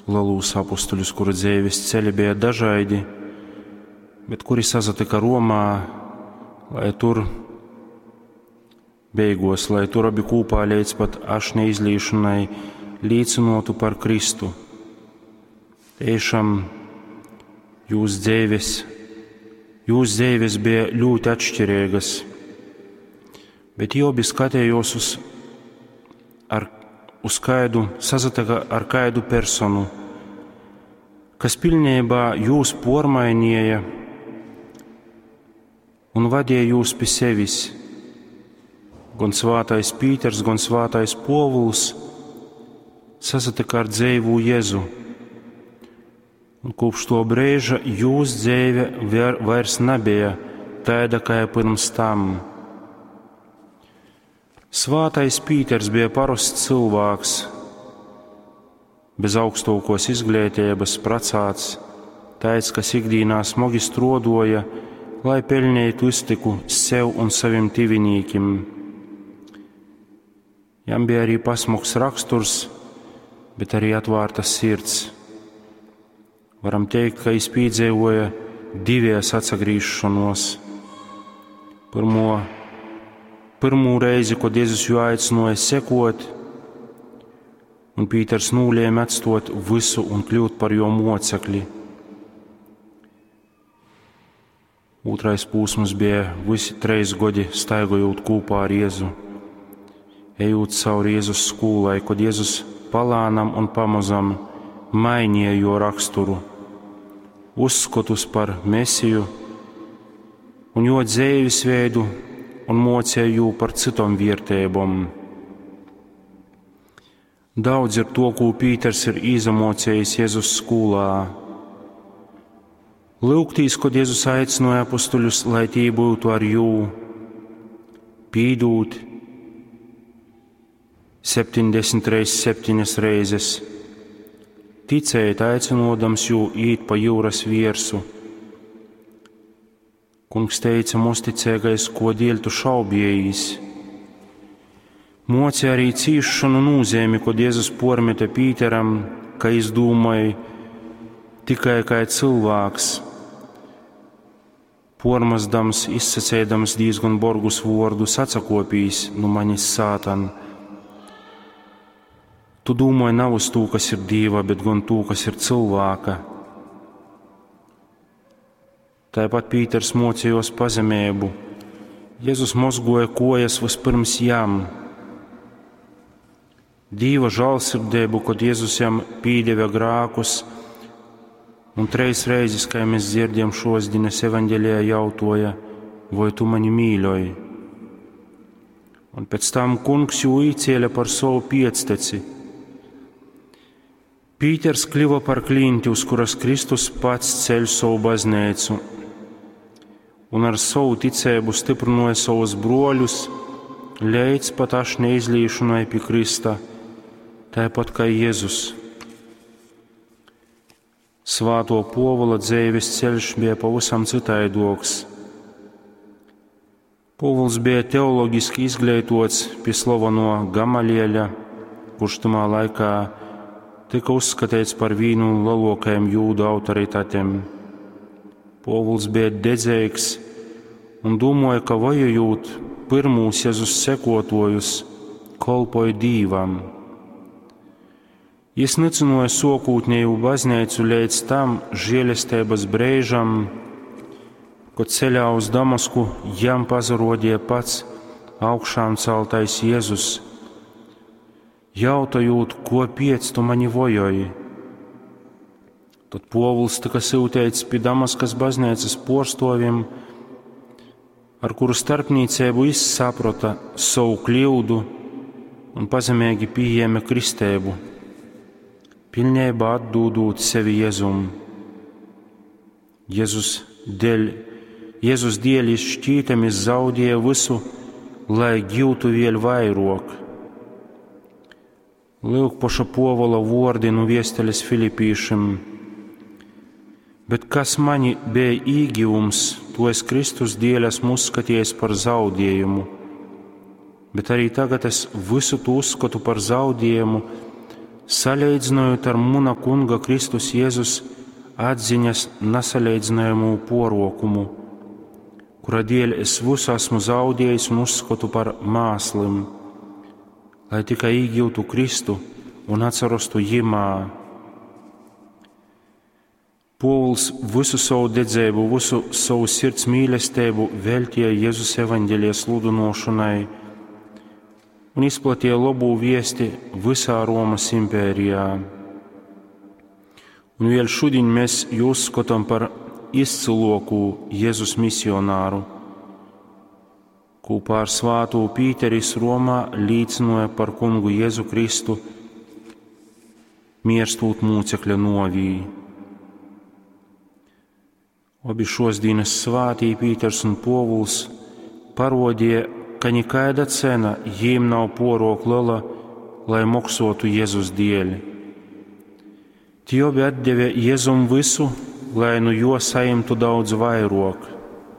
lielus apustuļus, kuru dzīves ceļi bija dažādi, bet kuri sazatika Romā, lai tur beigās, lai tur abi kopā līdz pat ašņa izlīšanai liecinotu par Kristu. Tiešām jūs dzīves bija ļoti atšķirīgas, bet Jobi skatījos uz kādu, sazatika ar kādu personu, kas pilnībā jūs pormainīja un vadīja jūs pie sevis. Gan svātais Pīters, gan svātais Povuls sazatika ar dzīvu Jēzu. Un kopš to brīža jūs dzīve vairs nebija tāda kā pirms tam. Svātais Pīters bija parasts cilvēks, bez augstākos izglītības, precāts, tāds, kas ikdienā smagi strādoja, lai pelnītu iztiku sev un saviem tuviniekiem. Jam bija arī pasmuks raksturs, bet arī atvērta sirds. Varam teikt, ka viņš piedzīvoja divies atsagrīšanos. Pirmo reizi, kad Jēzus viņu aicināja sekot, un Pīters nolēma atstāt visu un kļūt par jo mocekli. Otrais posms bija visi 3 gadi staigājot kopā ar Jēzu, ejot cauri Jēzus skolai, kad Jēzus palānam un pamazam mainīja jo raksturu, uzskatus par Mesiju un jo dzīvesveidu un mocīja jū par citām vērtībām. Daudz ir to, ko Pīters ir izamocējis Jēzus skolā. Lūgtīs, kad Jēzus aicināja apustuļus, lai tie būtu ar jū, pīdūt 70 reizes, ticēt, aicinodams jū īt pa jūras viersu. Kungs teica, musticīgais, ko dēļ tu šaubījis. Mocīja arī cīšanu nozīmi, kad Jēzus pormeta Pīteram, ka izdomāja tikai kā cilvēks, pormazdams, izsacēdams diezgan borgus vārdus, atsakopījis no manis Sātan. Tu domāji nav uz to, kas ir Dieva, bet gan to, kas ir cilvēka. Tāpat Pīters mocījos pazemību. Jēzus mozgoja kojas vispirms jām. Dieva žēlsirdību, kad Jēzus jam pīdeva grākus, un 3 reizes, kā mēs dzirdējam šodienas evaņģēlijā, jautāja, vai tu mani mīļoji? Un pēc tam kungs jū īcēla par savu piecteci. Pīters kļuva par klinti, uz kuras Kristus pats ceļ savu baznīcu, un ar savu ticību stiprināja savus broļus, līdz pat ašņa izlīšanai pie Krista, tāpat kā Jēzus. Svāto Povula dzīves ceļš bija pavisam citaidoks. Povuls bija teoloģiski izglītots pie slaveno Gamalieļa, kurš tamā laikā tika uzskatīts par vienu no lielākajiem jūdu autoritātēm. Povuls bija dedzīgs un domāja, ka vajojot pirmos Jēzus sekotojus, kalpoja Dīvam. Jis necināja sokūtnieju baznīcu līdz tam žēlestības brīžam, kad ceļā uz Damasku jam pazarodīja pats augšām celtais Jēzus, jautājot, ko piec tu mani vojoji. Tad Povuls tika sūtīts pie Damaskas baznīcas porstoviem, ar kuru starpniecību izsaprota savu kļūdu un pazemīgi pieņēma kristību, pilnībā atdodot sevi Jēzum. Jēzus dēļ šķītami zaudēja visu, lai gūtu vēl vairāk. Lūk paša Povula vārdi no vēstules Filipiešiem. Bet kas mani bija ieguvums, to es Kristus dēļ esmu uzskatījis par zaudējumu. Bet arī tagad es visu to uzskatu par zaudējumu, salīdzinot ar muna kunga Kristus Jēzus atziņas nesalīdzinājumu porokumu, kura dēļ es visu esmu zaudējis un uzskatu par māslim, lai tikai iegūtu Kristu un atcerostu jimā. Pāvils visu savu dedzību, visu savu sirds mīlestību veltīja Jēzus evaņģēlija sludinošanai un izplatīja labu viesti visā Romas impērijā. Un vēl šodien mēs jūs skatām par izcilāku Jēzus misionāru. Kopā ar svātu Pīteris Romā liecināja par kungu Jēzu Kristu, mirstot mūcekļa novī. Abi šos dienas svātī Pīters un Pāvils parodīja, ka nekāda cena jiem nav porok liela, lai moksotu Jēzus dēļ. Tie abi atdeva Jēzum visu, lai no jo saimtu daudz vairāk.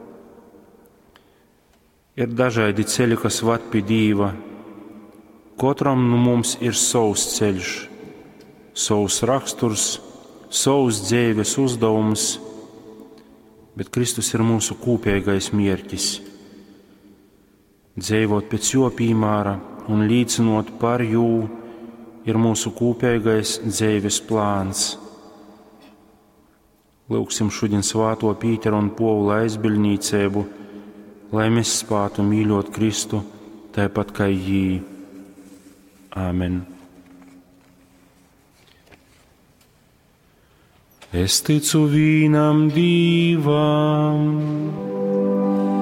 Ir dažādi ceļi, kas ved pie Dieva. Katram no mums ir savs ceļš, savs raksturs, savs dzīves uzdevums, bet Kristus ir mūsu kopīgais mērķis. Dzīvot pēc jo piemēra un līdzinot par jū ir mūsu kopīgais dzīves plāns. Lūgsim šodien svāto Pītera un Pāvila aizbildniecību, lai mēs spētu mīļot Kristu tāpat kā jī. Āmen. Es ticu vienam Dievam,